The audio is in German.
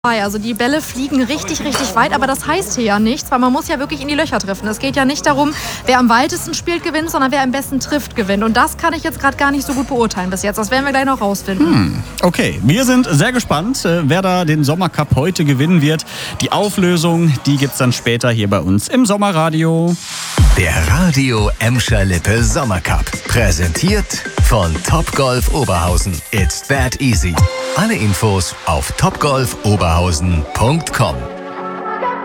Also die Bälle fliegen richtig, richtig weit, aber das heißt hier ja nichts, weil man muss ja wirklich in die Löcher treffen. Es geht ja nicht darum, wer am weitesten spielt, gewinnt, sondern wer am besten trifft, gewinnt. Und das kann ich jetzt gerade gar nicht so gut beurteilen bis jetzt. Das werden wir gleich noch rausfinden. Okay, wir sind sehr gespannt, wer da den Sommercup heute gewinnen wird. Die Auflösung, die gibt's dann später hier bei uns im Sommerradio. Der Radio Emscher Lippe Sommercup. Präsentiert von Topgolf Oberhausen. It's that easy. Alle Infos auf topgolfoberhausen.com.